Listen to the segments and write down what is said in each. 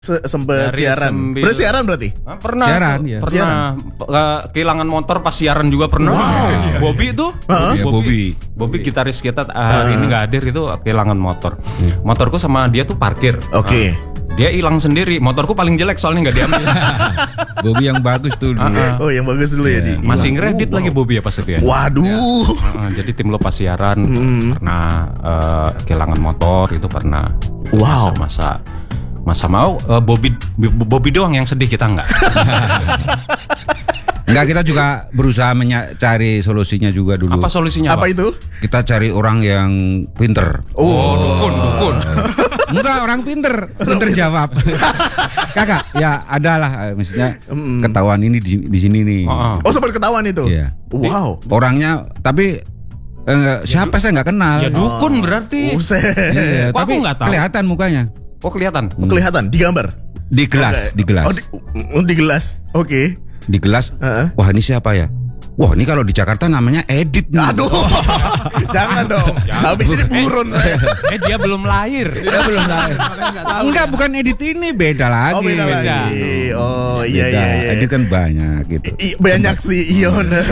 sempet siaran. Pernah siaran berarti? Pernah. Siaran, ya. Pernah. Kehilangan motor pas siaran juga pernah. Wow. Bobby itu. Bobby gitaris kita hari ini nggak hadir itu kehilangan motor. Motorku sama dia tuh parkir. Oke. Dia hilang sendiri. Motorku paling jelek soalnya nggak diambil. Bobby yang bagus tuh dulu. Oh, yang bagus dulu ya. Masih ngeredit lagi Bobby ya pas itu ya. Waduh. Jadi tim lo pas siaran pernah kehilangan motor itu pernah. Wow. Masa mau Bobby doang yang sedih, kita enggak. Enggak, kita juga berusaha mencari solusinya juga dulu. Apa solusinya? Apa itu? Kita cari orang yang pinter. Dukun. Enggak, orang pinter jawab. Kakak, ya adalah maksudnya ketahuan ini di sini nih. Oh, sempat ketahuan itu. Iya. Wow. Orangnya tapi siapa saya nggak kenal. Ya dukun berarti. Iya, Kok tapi aku nggak tahu? kelihatan mukanya. Oh, kelihatan. Kelihatan di gambar. Di gelas, di gelas. Oh, di gelas. Oke. Di gelas. Wah, ini siapa ya? Wah, ini kalau di Jakarta namanya Edit nih. Aduh. Jangan dong. Habis ini burun saya. Dia belum lahir. Enggak, bukan Edit ini, beda lagi. Oh, beda lagi. Oh, iya. Edit kan banyak gitu. Banyak sih, iya bener.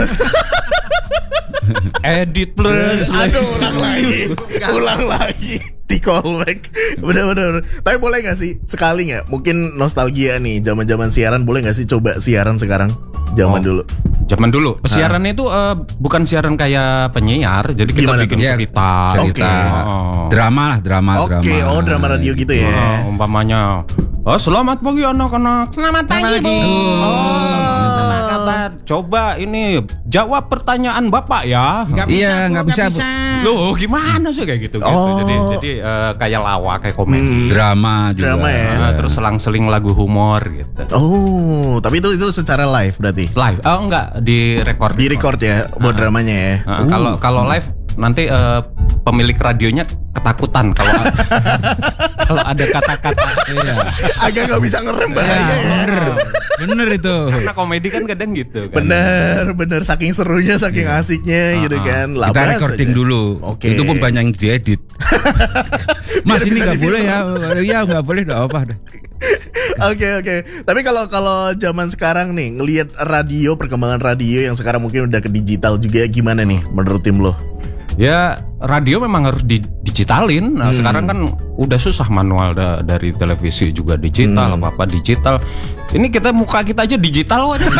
Edit plus. Aduh, ulang lagi. Di callback. Bener. Tapi boleh gak sih sekali gak? Mungkin nostalgia nih, zaman-zaman siaran, boleh gak sih coba siaran sekarang? Zaman dulu. Siarannya itu bukan siaran kayak penyiar. Jadi kita Gimana bikin tuh? cerita. Drama. Oke, drama radio gitu ya. Umpamanya, selamat pagi anak-anak. Selamat pagi, Bu. Kabar. Coba ini jawab pertanyaan Bapak ya. Nggak bisa. Loh, gimana sih kayak gitu? Jadi kayak lawak, kayak komedi. Drama juga. Drama ya. Terus selang-seling lagu humor gitu. Oh, tapi itu secara live berarti. Live? Oh enggak, di record ya buat dramanya ya. Kalau live nanti pemilik radionya ketakutan kalau ada kata-kata. Agak nggak bisa ngerem bahaya ya. Bener itu. Karena komedi kan kadang gitu kan. Bener saking serunya, saking asiknya gitu kan. Kita recording dulu. Oke. Itu pun banyak yang diedit. Mas, ini nggak boleh ya? Ya nggak boleh, nggak apa. Oke. Tapi kalau zaman sekarang nih ngelihat radio, perkembangan radio yang sekarang mungkin udah ke digital juga, gimana nih menurut tim lo? Ya, radio memang harus digitalin. Nah, sekarang kan udah susah manual dari televisi juga digital, apa digital. Ini muka kita aja digital aja.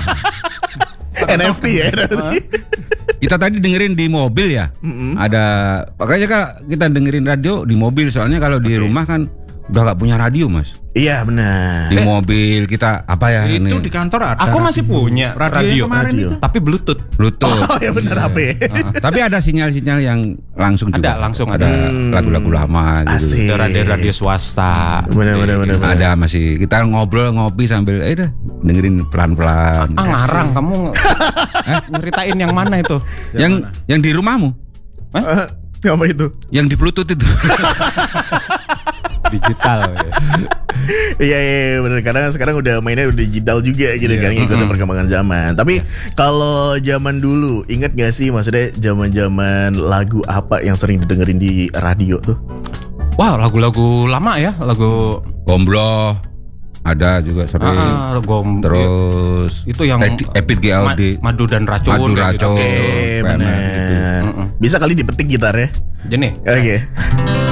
NFT ya. Kita tadi dengerin di mobil ya. Ada, makanya Kak, kita dengerin radio di mobil, soalnya kalau di rumah kan udah gak punya radio, Mas. Iya benar. Di mobil kita apa ya itu ini? di kantor ada. Aku masih punya radio kemarin itu. tapi Bluetooth. Oh ya benar, HP. Tapi ada sinyal-sinyal yang langsung juga. Ada lagu-lagu lama gitu. Asik. Radio swasta. Benar. Ada masih kita ngobrol ngopi sambil dah dengerin pelan-pelan. Ngarang kamu. Nyeritain yang mana itu? Yang di rumahmu? Apa itu? Yang di Bluetooth itu. Digital ya. Iya benar, karena sekarang udah mainnya udah digital juga gitu kan, ngikutin perkembangan zaman. Tapi kalau zaman dulu, ingat gak sih maksudnya zaman-zaman lagu apa yang sering didengerin di radio tuh? Wah, lagu-lagu lama ya, lagu Gombloh ada juga sering. Terus itu yang Epit GLD, Madu dan Racun. Oke, benar. Bisa kali dipetik gitar ya. Jadi. Oke.